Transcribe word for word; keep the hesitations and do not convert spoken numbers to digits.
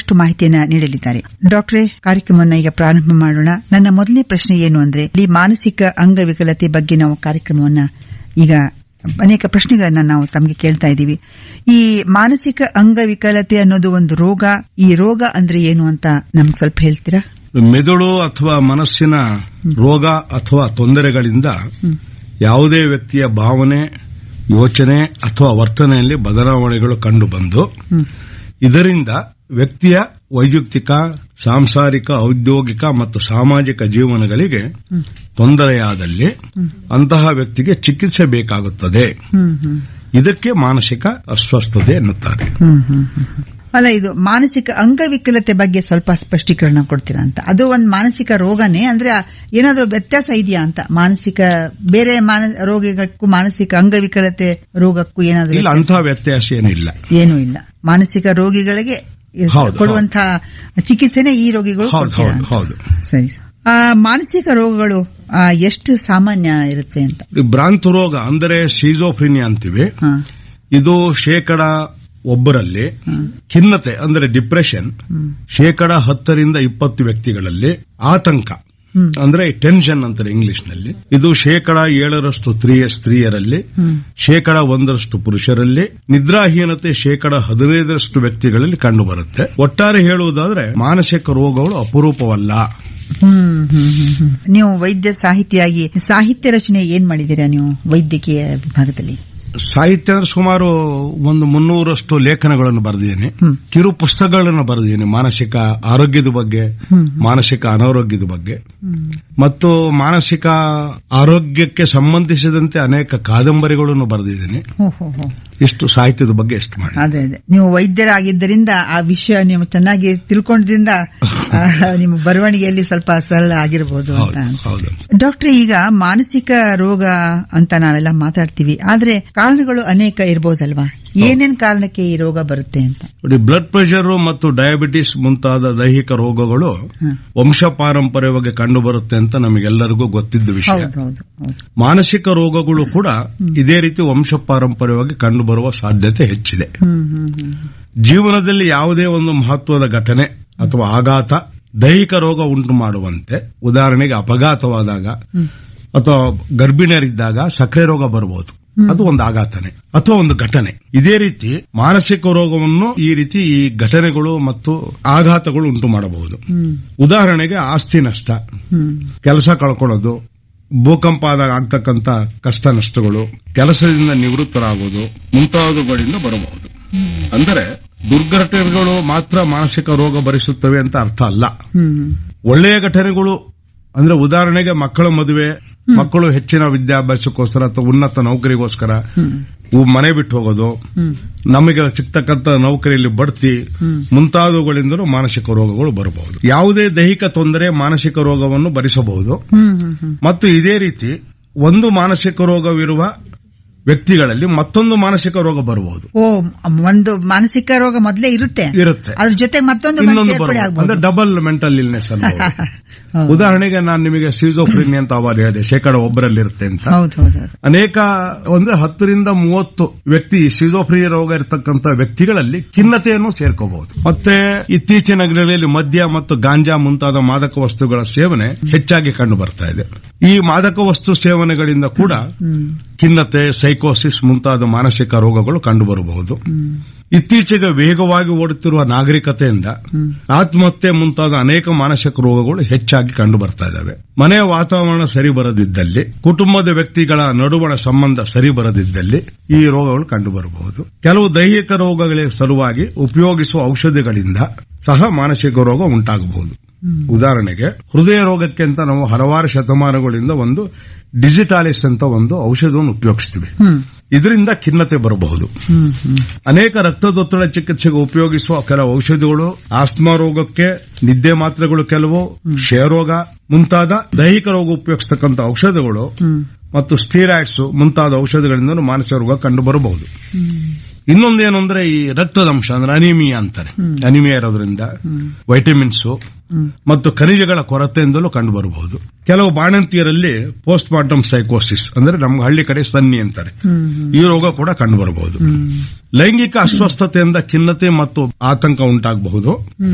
ಮತ್ತಷ್ಟು ಮಾಹಿತಿಯನ್ನ ನೀಡಲಿದ್ದಾರೆ. ಡಾಕ್ಟರೇ, ಕಾರ್ಯಕ್ರಮವನ್ನು ಈಗ ಪ್ರಾರಂಭ ಮಾಡೋಣ. ನನ್ನ ಮೊದಲನೇ ಪ್ರಶ್ನೆ ಏನು ಅಂದ್ರೆ, ಈ ಮಾನಸಿಕ ಅಂಗವಿಕಲತೆ ಬಗ್ಗೆ ನಾವು ಕಾರ್ಯಕ್ರಮವನ್ನ ಈಗ ಅನೇಕ ಪ್ರಶ್ನೆಗಳನ್ನ ನಾವು ತಮಗೆ ಕೇಳ್ತಾ ಇದ್ದೀವಿ. ಈ ಮಾನಸಿಕ ಅಂಗವಿಕಲತೆ ಅನ್ನೋದು ಒಂದು ರೋಗ. ಈ ರೋಗ ಅಂದ್ರೆ ಏನು ಅಂತ ನಮ್ಗೆ ಸ್ವಲ್ಪ ಹೇಳ್ತೀರಾ? ಮೆದುಳು ಅಥವಾ ಮನಸ್ಸಿನ ರೋಗ ಅಥವಾ ತೊಂದರೆಗಳಿಂದ ಯಾವುದೇ ವ್ಯಕ್ತಿಯ ಭಾವನೆ, ಯೋಚನೆ ಅಥವಾ ವರ್ತನೆಯಲ್ಲಿ ಬದಲಾವಣೆಗಳು ಕಂಡುಬಂದು ಇದರಿಂದ ವ್ಯಕ್ತಿಯ ವೈಯಕ್ತಿಕ, ಸಾಂಸಾರಿಕ, ಔದ್ಯೋಗಿಕ ಮತ್ತು ಸಾಮಾಜಿಕ ಜೀವನಗಳಿಗೆ ತೊಂದರೆಯಾದಲ್ಲಿ ಅಂತಹ ವ್ಯಕ್ತಿಗೆ ಚಿಕಿತ್ಸೆ ಬೇಕಾಗುತ್ತದೆ. ಇದಕ್ಕೆ ಮಾನಸಿಕ ಅಸ್ವಸ್ಥತೆ ಎನ್ನುತ್ತಾರೆ. ಅಲ್ಲ, ಇದು ಮಾನಸಿಕ ಅಂಗವಿಕಲತೆ ಬಗ್ಗೆ ಸ್ವಲ್ಪ ಸ್ಪಷ್ಟೀಕರಣ ಕೊಡ್ತೀರಾ ಅಂತ? ಅದು ಒಂದು ಮಾನಸಿಕ ರೋಗನೇ ಅಂದ್ರೆ ಏನಾದ್ರೂ ವ್ಯತ್ಯಾಸ ಇದೆಯಾ ಅಂತ? ಮಾನಸಿಕ ಬೇರೆ ರೋಗಕ್ಕೂ ಮಾನಸಿಕ ಅಂಗವಿಕಲತೆ ರೋಗಕ್ಕೂ ಏನಾದ್ರೂ ಇಲ್ಲ? ಅಂತಹ ವ್ಯತ್ಯಾಸ ಏನಿಲ್ಲ, ಏನೂ ಇಲ್ಲ. ಮಾನಸಿಕ ರೋಗಿಗಳಿಗೆ ಕೊಡುವಂತಹ ಚಿಕಿತ್ಸೆನೇ ಈ ರೋಗಿಗಳು ಕೊಡ್ತಾರೆ. ಹೌದು. ಸರಿ. ಮಾನಸಿಕ ರೋಗಗಳು ಎಷ್ಟು ಸಾಮಾನ್ಯ ಇರುತ್ತೆ ಅಂತ? ಭ್ರಾಂತ ರೋಗ ಅಂದರೆ ಸಿಜೋಫ್ರಿನಿಯಾ ಅಂತೀವಿ. ಇದು ಶೇಕಡ ಒಬ್ಬರಲ್ಲಿ, ಖಿನ್ನತೆ ಅಂದರೆ ಡಿಪ್ರೆಷನ್ ಶೇಕಡ ಹತ್ತರಿಂದ ಇಪ್ಪತ್ತು ವ್ಯಕ್ತಿಗಳಲ್ಲಿ, ಆತಂಕ ಅಂದ್ರೆ ಟೆನ್ಷನ್ ಅಂತಾರೆ ಇಂಗ್ಲಿಷ್ನಲ್ಲಿ, ಇದು ಶೇಕಡ ಏಳರಷ್ಟು ಸ್ತ್ರೀಯರಲ್ಲಿ, ಶೇಕಡ ಒಂದರಷ್ಟು ಪುರುಷರಲ್ಲಿ, ನಿದ್ರಾಹೀನತೆ ಶೇಕಡ ಹದಿನೈದರಷ್ಟು ವ್ಯಕ್ತಿಗಳಲ್ಲಿ ಕಂಡುಬರುತ್ತೆ. ಒಟ್ಟಾರೆ ಹೇಳುವುದಾದ್ರೆ ಮಾನಸಿಕ ರೋಗಗಳು ಅಪರೂಪವಲ್ಲ. ನೀವು ವೈದ್ಯ ಸಾಹಿತಿಯಾಗಿ ಸಾಹಿತ್ಯ ರಚನೆ ಏನ್ ಮಾಡಿದ್ದೀರಾ ನೀವು ವೈದ್ಯಕೀಯ ವಿಭಾಗದಲ್ಲಿ? ಸಾಹಿತ್ಯ ಅಂದ್ರೆ ಸುಮಾರು ಒಂದು ಮುನ್ನೂರಷ್ಟು ಲೇಖನಗಳನ್ನು ಬರೆದಿದ್ದೇನೆ, ಕಿರು ಪುಸ್ತಕಗಳನ್ನು ಬರೆದಿದ್ದೇನೆ ಮಾನಸಿಕ ಆರೋಗ್ಯದ ಬಗ್ಗೆ, ಮಾನಸಿಕ ಅನಾರೋಗ್ಯದ ಬಗ್ಗೆ, ಮತ್ತು ಮಾನಸಿಕ ಆರೋಗ್ಯಕ್ಕೆ ಸಂಬಂಧಿಸಿದಂತೆ ಅನೇಕ ಕಾದಂಬರಿಗಳನ್ನು ಬರೆದಿದ್ದೇನೆ. ಇಷ್ಟು ಸಾಹಿತ್ಯದ ಬಗ್ಗೆ ಎಷ್ಟು ಮಾಡಿ. ಅದೇ ಅದೇ ನೀವು ವೈದ್ಯರಾಗಿದ್ದರಿಂದ ಆ ವಿಷಯ ನೀವು ಚೆನ್ನಾಗಿ ತಿಳ್ಕೊಂಡ್ರಿಂದ ನಿಮ್ಮ ಬರವಣಿಗೆಯಲ್ಲಿ ಸ್ವಲ್ಪ ಸರಳ ಆಗಿರಬಹುದು ಅಂತ. ಡಾಕ್ಟರ್, ಈಗ ಮಾನಸಿಕ ರೋಗ ಅಂತ ನಾವೆಲ್ಲ ಮಾತಾಡ್ತೀವಿ, ಆದ್ರೆ ಕಾರಣಗಳು ಅನೇಕ ಇರಬಹುದಲ್ವಾ? ಏನೇನ್ ಕಾರಣಕ್ಕೆ ಈ ರೋಗ ಬರುತ್ತೆ ಅಂತ? ನೋಡಿ, ಬ್ಲಡ್ ಪ್ರೆಷರ್ ಮತ್ತು ಡಯಾಬಿಟಿಸ್ ಮುಂತಾದ ದೈಹಿಕ ರೋಗಗಳು ವಂಶ ಪಾರಂಪರ್ಯವಾಗಿ ಕಂಡುಬರುತ್ತೆ ಅಂತ ನಮಗೆಲ್ಲರಿಗೂ ಗೊತ್ತಿದ್ದ ವಿಷಯ. ಮಾನಸಿಕ ರೋಗಗಳು ಕೂಡ ಇದೇ ರೀತಿ ವಂಶ ಪಾರಂಪರ್ಯವಾಗಿ ಕಂಡುಬರುವ ಸಾಧ್ಯತೆ ಹೆಚ್ಚಿದೆ. ಜೀವನದಲ್ಲಿ ಯಾವುದೇ ಒಂದು ಮಹತ್ವದ ಘಟನೆ ಅಥವಾ ಆಘಾತ ದೈಹಿಕ ರೋಗ ಉಂಟು ಮಾಡುವಂತೆ, ಉದಾಹರಣೆಗೆ ಅಪಘಾತವಾದಾಗ ಅಥವಾ ಗರ್ಭಿಣಿಯರಿದ್ದಾಗ ಸಕ್ಕರೆ ರೋಗ ಬರಬಹುದು, ಅದು ಒಂದು ಆಘಾತನೆ ಅಥವಾ ಒಂದು ಘಟನೆ. ಇದೇ ರೀತಿ ಮಾನಸಿಕ ರೋಗವನ್ನು ಈ ರೀತಿ ಈ ಘಟನೆಗಳು ಮತ್ತು ಆಘಾತಗಳು ಉಂಟು ಮಾಡಬಹುದು. ಉದಾಹರಣೆಗೆ ಆಸ್ತಿ ನಷ್ಟ, ಕೆಲಸ ಕಳ್ಕೊಳ್ಳೋದು, ಭೂಕಂಪ ಆದಾಗ ಆಗ್ತಕ್ಕಂಥ ಕಷ್ಟ ನಷ್ಟಗಳು, ಕೆಲಸದಿಂದ ನಿವೃತ್ತರಾಗುವುದು ಮುಂತಾದವುಗಳಿಂದ ಬರಬಹುದು. ಅಂದರೆ ದುರ್ಘಟನೆಗಳು ಮಾತ್ರ ಮಾನಸಿಕ ರೋಗ ಭರಿಸುತ್ತವೆ ಅಂತ ಅರ್ಥ ಅಲ್ಲ. ಒಳ್ಳೆಯ ಘಟನೆಗಳು ಅಂದ್ರೆ ಉದಾಹರಣೆಗೆ ಮಕ್ಕಳ ಮದುವೆ, ಮಕ್ಕಳು ಹೆಚ್ಚಿನ ವಿದ್ಯಾಭ್ಯಾಸಕ್ಕೋಸ್ಕರ ಅಥವಾ ಉನ್ನತ ನೌಕರಿಗೋಸ್ಕರ ಮನೆ ಬಿಟ್ಟು ಹೋಗೋದು, ನಮಗೆ ಸಿಗ್ತಕ್ಕಂಥ ನೌಕರಿಯಲ್ಲಿ ಬಡ್ತಿ ಮುಂತಾದವುಗಳಿಂದಲೂ ಮಾನಸಿಕ ರೋಗಗಳು ಬರಬಹುದು. ಯಾವುದೇ ದೈಹಿಕ ತೊಂದರೆ ಮಾನಸಿಕ ರೋಗವನ್ನು ಭರಿಸಬಹುದು. ಮತ್ತು ಇದೇ ರೀತಿ ಒಂದು ಮಾನಸಿಕ ರೋಗವಿರುವ ವ್ಯಕ್ತಿಗಳಲ್ಲಿ ಮತ್ತೊಂದು ಮಾನಸಿಕ ರೋಗ ಬರಬಹುದು. ಓ, ಒಂದು ಮಾನಸಿಕ ರೋಗ ಮೊದಲೇ ಇರುತ್ತೆ ಇರುತ್ತೆ ಅದ್ರ ಜೊತೆ ಮತ್ತೊಂದು ಇನ್ನೊಂದು ಬರಬಹುದು. ಅಂದ್ರೆ ಡಬಲ್ ಮೆಂಟಲ್ ಇಲ್ನೆಸ್ ಅಲ್ಲ. ಉದಾಹರಣೆಗೆ ನಾನು ನಿಮಗೆ ಸಿಜೋಫ್ರಿನಿಯಾ ಅಂತ ಅವಾಗ ಹೇಳಿದೆ, ಶೇಕಡ ಒಬ್ಬರಲ್ಲಿರುತ್ತೆ ಅಂತ. ಅನೇಕ ಅಂದ್ರೆ ಹತ್ತರಿಂದ ಮೂವತ್ತು ವ್ಯಕ್ತಿ ಸಿಜೋಫ್ರಿನಿಯಾ ರೋಗ ಇರತಕ್ಕಂಥ ವ್ಯಕ್ತಿಗಳಲ್ಲಿ ಖಿನ್ನತೆಯನ್ನು ಸೇರ್ಕೋಬಹುದು. ಮತ್ತೆ ಇತ್ತೀಚಿನ ದಿನಗಳಲ್ಲಿ ಮದ್ಯ ಮತ್ತು ಗಾಂಜಾ ಮುಂತಾದ ಮಾದಕ ವಸ್ತುಗಳ ಸೇವನೆ ಹೆಚ್ಚಾಗಿ ಕಂಡು ಬರ್ತಾ ಇದೆ. ಈ ಮಾದಕ ವಸ್ತು ಸೇವನೆಗಳಿಂದ ಕೂಡ ಖಿನ್ನತೆ, ಸೈಕೋಸಿಸ್ ಮುಂತಾದ ಮಾನಸಿಕ ರೋಗಗಳು ಕಂಡುಬರಬಹುದು. ಇತ್ತೀಚೆಗೆ ವೇಗವಾಗಿ ಓಡುತ್ತಿರುವ ನಾಗರಿಕತೆಯಿಂದ ಆತ್ಮಹತ್ಯೆ ಮುಂತಾದ ಅನೇಕ ಮಾನಸಿಕ ರೋಗಗಳು ಹೆಚ್ಚಾಗಿ ಕಂಡು ಬರ್ತಾ ಇದ್ದಾವೆ. ಮನೆಯ ವಾತಾವರಣ ಸರಿ ಬರದಿದ್ದಲ್ಲಿ, ಕುಟುಂಬದ ವ್ಯಕ್ತಿಗಳ ನಡುವಣ ಸಂಬಂಧ ಸರಿ ಬರದಿದ್ದಲ್ಲಿ ಈ ರೋಗಗಳು ಕಂಡುಬರಬಹುದು. ಕೆಲವು ದೈಹಿಕ ರೋಗಗಳ ಸಲುವಾಗಿ ಉಪಯೋಗಿಸುವ ಔಷಧಿಗಳಿಂದ ಸಹ ಮಾನಸಿಕ ರೋಗ ಉಂಟಾಗಬಹುದು. ಉದಾಹರಣೆಗೆ ಹೃದಯ ರೋಗಕ್ಕೆ ಅಂತ ನಾವು ಹಲವಾರು ಶತಮಾನಗಳಿಂದ ಒಂದು ಡಿಜಿಟಾಲಿಸ್ ಅಂತ ಒಂದು ಔಷಧವನ್ನು ಉಪಯೋಗಿಸ್ತೀವಿ. ಇದರಿಂದ ಖಿನ್ನತೆ ಬರಬಹುದು. ಅನೇಕ ರಕ್ತದೊತ್ತಡ ಚಿಕಿತ್ಸೆಗೆ ಉಪಯೋಗಿಸುವ ಕೆಲವು ಔಷಧಿಗಳು, ಆಸ್ತಮಾ ರೋಗಕ್ಕೆ ನಿದ್ದೆ ಮಾತ್ರೆಗಳು, ಕೆಲವು ಕ್ಷಯರೋಗ ಮುಂತಾದ ದೈಹಿಕ ರೋಗ ಉಪಯೋಗಿಸತಕ್ಕಂಥ ಔಷಧಗಳು ಮತ್ತು ಸ್ಟೀರಾಯ್ಡ್ಸ್ ಮುಂತಾದ ಔಷಧಿಗಳಿಂದ ಮಾನಸಿಕ ರೋಗ ಕಂಡು ಬರಬಹುದು. ಇನ್ನೊಂದೇನು ಅಂದ್ರೆ ಈ ರಕ್ತದ ಅಂಶ ಅಂದ್ರೆ ಅನಿಮಿಯಾ ಅಂತಾರೆ. ಅನಿಮಿಯಾ ಇರೋದ್ರಿಂದ ವೈಟಮಿನ್ಸ್ ಮತ್ತು ಖನಿಜಗಳ ಕೊರತೆಯಿಂದಲೂ ಕಂಡು ಬರಬಹುದು. ಕೆಲವು ಬಾಣಂತಿಯರಲ್ಲಿ ಪೋಸ್ಟ್ ಮಾರ್ಟಮ್ ಸೈಕೋಸಿಸ್ ಅಂದ್ರೆ ನಮ್ಮ ಹಳ್ಳಿ ಕಡೆ ಸನ್ನಿ ಅಂತಾರೆ, ಈ ರೋಗ ಕೂಡ ಕಂಡು ಬರಬಹುದು. ಲೈಂಗಿಕ ಅಸ್ವಸ್ಥತೆಯಿಂದ ಖಿನ್ನತೆ ಮತ್ತು ಆತಂಕ ಉಂಟಾಗಬಹುದು.